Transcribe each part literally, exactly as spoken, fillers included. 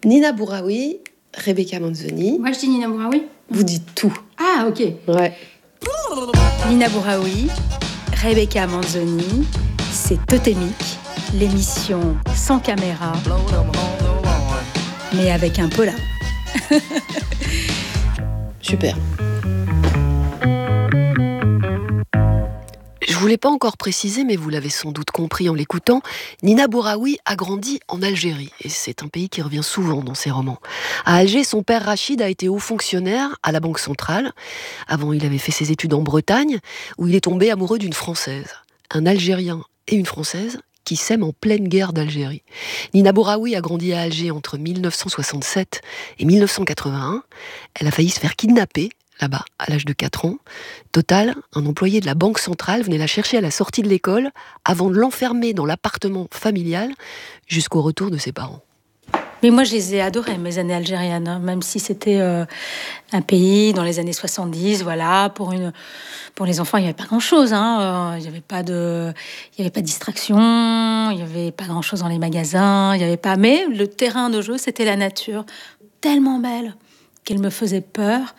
Nina Bouraoui, Rebecca Manzoni. Moi, je dis Nina Bouraoui. Vous dites tout. Ah, ok. Ouais. Nina Bouraoui, Rebecca Manzoni, c'est Totémique, l'émission sans caméra, mais avec un polar. Super. Je ne vous l'ai pas encore précisé, mais vous l'avez sans doute compris en l'écoutant, Nina Bouraoui a grandi en Algérie, et c'est un pays qui revient souvent dans ses romans. À Alger, son père Rachid a été haut fonctionnaire à la Banque centrale. Avant, il avait fait ses études en Bretagne, où il est tombé amoureux d'une Française. Un Algérien et une Française qui s'aiment en pleine guerre d'Algérie. Nina Bouraoui a grandi à Alger entre mille neuf cent soixante-sept et mille neuf cent quatre-vingt-un. Elle a failli se faire kidnapper là-bas, à l'âge de quatre ans. Total, un employé de la Banque centrale venait la chercher à la sortie de l'école avant de l'enfermer dans l'appartement familial jusqu'au retour de ses parents. Mais moi, je les ai adorées, mes années algériennes, hein, même si c'était euh, un pays dans les années soixante-dix, voilà, pour, une, pour les enfants, il n'y avait pas grand-chose, hein, euh, il n'y avait pas de, il y avait pas de distraction, il n'y avait pas grand-chose dans les magasins, il n'y avait pas... Mais le terrain de jeu, c'était la nature, tellement belle qu'elle me faisait peur.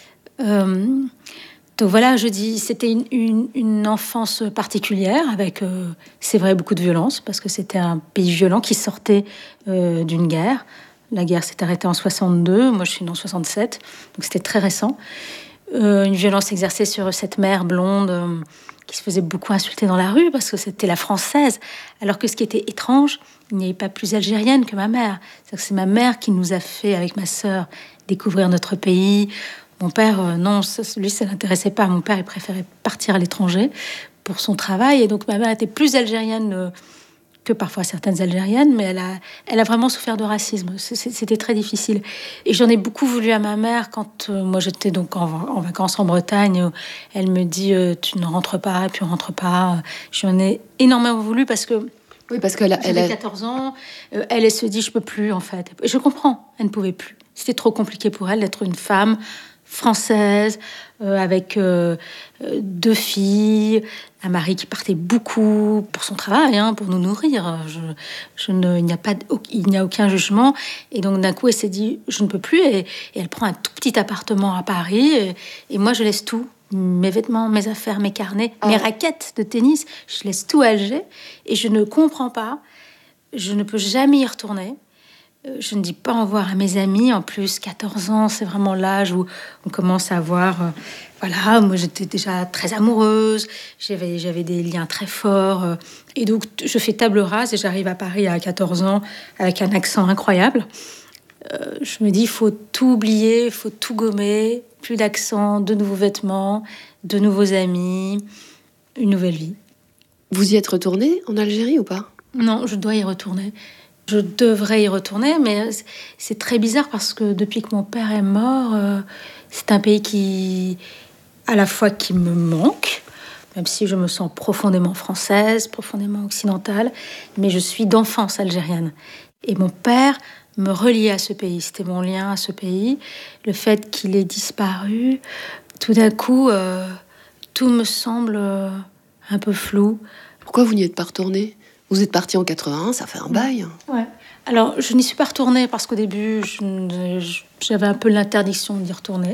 Euh, donc voilà, je dis, c'était une, une, une enfance particulière avec, euh, c'est vrai, beaucoup de violence parce que c'était un pays violent qui sortait euh, d'une guerre. La guerre s'est arrêtée en soixante-deux, moi je suis née en soixante-sept, donc c'était très récent. Euh, une violence exercée sur cette mère blonde euh, qui se faisait beaucoup insulter dans la rue parce que c'était la française, alors que ce qui était étrange, il n'y avait pas plus algérienne que ma mère. C'est-à-dire que c'est ma mère qui nous a fait, avec ma sœur, découvrir notre pays. Mon père, euh, non, ça, lui, ça l'intéressait pas. Mon père, il préférait partir à l'étranger pour son travail. Et donc, ma mère était plus algérienne euh, que parfois certaines algériennes, mais elle a, elle a vraiment souffert de racisme. C'était très difficile. Et j'en ai beaucoup voulu à ma mère quand euh, moi, j'étais donc en, en vacances en Bretagne. Où elle me dit euh, « tu ne rentres pas, et puis on rentre pas ». J'en ai énormément voulu parce que oui, parce qu'elle a, elle a... quatorze ans. Euh, elle, elle se dit « je peux plus, en fait ». Et je comprends, elle ne pouvait plus. C'était trop compliqué pour elle d'être une femme française, euh, avec euh, deux filles, un mari qui partait beaucoup pour son travail, hein, pour nous nourrir. Je, je ne, il n'y a pas, il n'y a aucun jugement. Et donc d'un coup, elle s'est dit, je ne peux plus. Et, et elle prend un tout petit appartement à Paris. Et, et moi, je laisse tout, mes vêtements, mes affaires, mes carnets, ah. mes raquettes de tennis. Je laisse tout à Alger. Et je ne comprends pas. Je ne peux jamais y retourner. Je ne dis pas au revoir à mes amis. En plus, quatorze ans, c'est vraiment l'âge où on commence à avoir... Euh, voilà, moi, j'étais déjà très amoureuse. J'avais, j'avais des liens très forts. Euh, et donc, je fais table rase et j'arrive à Paris à quatorze ans avec un accent incroyable. Euh, je me dis, il faut tout oublier, il faut tout gommer. Plus d'accent, de nouveaux vêtements, de nouveaux amis, une nouvelle vie. Vous y êtes retournée en Algérie ou pas ? Non, je dois y retourner. Je devrais y retourner, mais c'est très bizarre parce que depuis que mon père est mort, euh, c'est un pays qui, à la fois qui me manque, même si je me sens profondément française, profondément occidentale, mais je suis d'enfance algérienne. Et mon père me reliait à ce pays, c'était mon lien à ce pays. Le fait qu'il ait disparu, tout d'un coup, euh, tout me semble euh, un peu flou. Pourquoi vous n'y êtes pas retournée ? Vous êtes partie en quatre-vingt-un, ça fait un bail. Ouais. Alors, je n'y suis pas retournée parce qu'au début, je, je, j'avais un peu l'interdiction d'y retourner,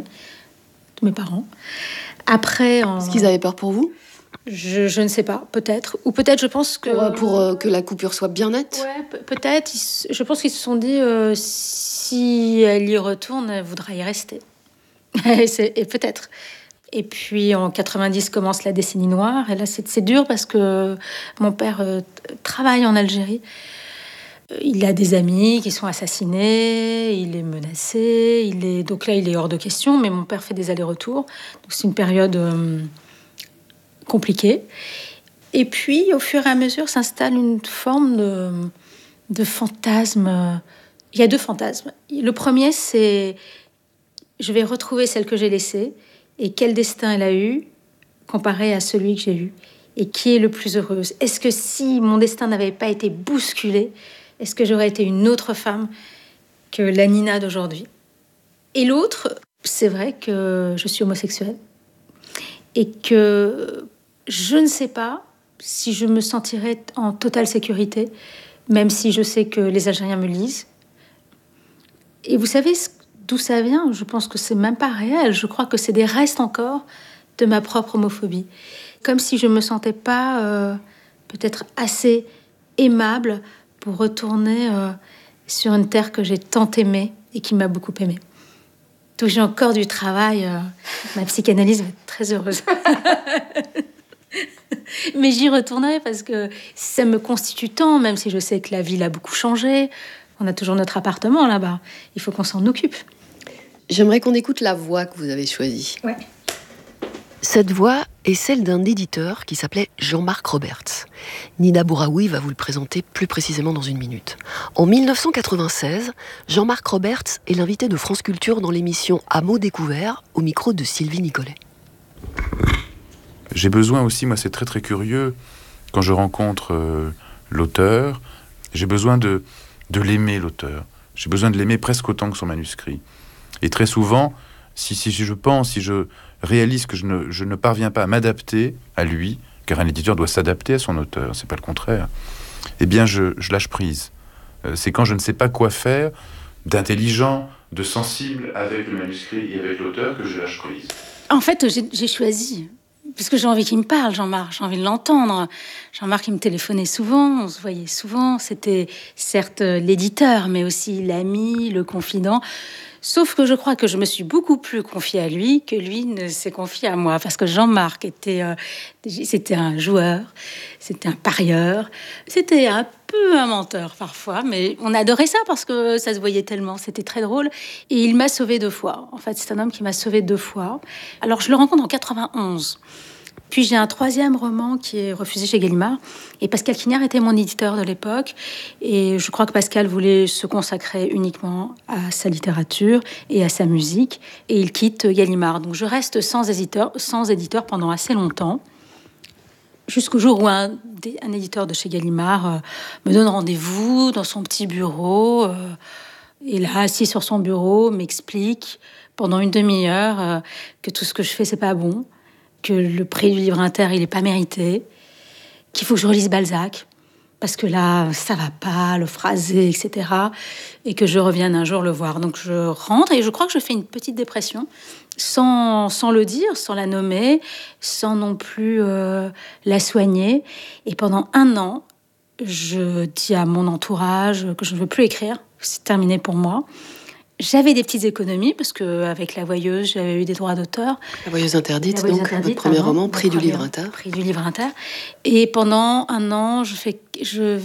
de mes parents. Après... En... Est-ce qu'ils avaient peur pour vous ? je, je ne sais pas, peut-être. Ou peut-être, je pense que... Pour, pour euh, que la coupure soit bien nette ? Ouais, peut-être. Je pense qu'ils se sont dit, euh, si elle y retourne, elle voudra y rester. et, c'est, et peut-être... Et puis en quatre-vingt-dix commence la décennie noire. Et là, c'est, c'est dur parce que mon père euh, travaille en Algérie. Il a des amis qui sont assassinés, il est menacé. Il est... Donc là, il est hors de question, mais mon père fait des allers-retours. Donc c'est une période euh, compliquée. Et puis, au fur et à mesure, s'installe une forme de, de fantasme. Il y a deux fantasmes. Le premier, c'est je vais retrouver celle que j'ai laissée. Et quel destin elle a eu comparé à celui que j'ai eu. Et qui est le plus heureuse. Est-ce que si mon destin n'avait pas été bousculé, est-ce que j'aurais été une autre femme que la Nina d'aujourd'hui ? Et l'autre, c'est vrai que je suis homosexuelle. Et que je ne sais pas si je me sentirais en totale sécurité, même si je sais que les Algériens me lisent. Et vous savez d'où ça vient? Je pense que c'est même pas réel. Je crois que c'est des restes encore de ma propre homophobie. Comme si je me sentais pas euh, peut-être assez aimable pour retourner euh, sur une terre que j'ai tant aimée et qui m'a beaucoup aimée. Donc j'ai encore du travail. Euh, ma psychanalyse va être très heureuse. Mais j'y retournerai parce que ça me constitue tant, même si je sais que la ville a beaucoup changé. On a toujours notre appartement là-bas. Il faut qu'on s'en occupe. J'aimerais qu'on écoute la voix que vous avez choisie. Ouais. Cette voix est celle d'un éditeur qui s'appelait Jean-Marc Roberts. Nina Bouraoui va vous le présenter plus précisément dans une minute. En dix-neuf cent quatre-vingt-seize, Jean-Marc Roberts est l'invité de France Culture dans l'émission À mots découverts, au micro de Sylvie Nicolet. J'ai besoin aussi, moi c'est très très curieux, quand je rencontre euh, l'auteur, j'ai besoin de, de l'aimer, l'auteur. J'ai besoin de l'aimer presque autant que son manuscrit. Et très souvent, si, si je pense, si je réalise que je ne, je ne parviens pas à m'adapter à lui, car un éditeur doit s'adapter à son auteur, c'est pas le contraire, eh bien je, je lâche prise. Euh, c'est quand je ne sais pas quoi faire d'intelligent, de sensible avec le manuscrit et avec l'auteur que je lâche prise. En fait, j'ai, j'ai choisi... Parce que j'ai envie qu'il me parle, Jean-Marc, j'ai envie de l'entendre. Jean-Marc, il me téléphonait souvent, on se voyait souvent. C'était certes l'éditeur, mais aussi l'ami, le confident. Sauf que je crois que je me suis beaucoup plus confiée à lui que lui ne s'est confié à moi. Parce que Jean-Marc était, euh, c'était un joueur, c'était un parieur, c'était un peu un menteur parfois, mais on adorait ça parce que ça se voyait tellement, c'était très drôle. Et il m'a sauvée deux fois. En fait, c'est un homme qui m'a sauvée deux fois. Alors, je le rencontre en quatre-vingt-onze. Puis j'ai un troisième roman qui est refusé chez Gallimard. Et Pascal Quignard était mon éditeur de l'époque. Et je crois que Pascal voulait se consacrer uniquement à sa littérature et à sa musique. Et il quitte Gallimard. Donc je reste sans éditeur, sans éditeur pendant assez longtemps. Jusqu'au jour où un, un éditeur de chez Gallimard euh, me donne rendez-vous dans son petit bureau. Euh, et là, assis sur son bureau, m'explique pendant une demi-heure euh, que tout ce que je fais, c'est pas bon. Que le prix du livre inter, il n'est pas mérité, qu'il faut que je relise Balzac, parce que là, ça va pas, le phrasé, et cetera, et que je revienne un jour le voir. Donc je rentre et je crois que je fais une petite dépression, sans, sans le dire, sans la nommer, sans non plus euh, la soigner. Et pendant un an, je dis à mon entourage que je ne veux plus écrire, c'est terminé pour moi. J'avais des petites économies, parce qu'avec La Voyeuse, j'avais eu des droits d'auteur. La Voyeuse interdite, La Voyeuse donc, interdite, votre premier pardon, roman, prix du premier, livre inter. Prix du livre inter. Et pendant un an, je fais... Je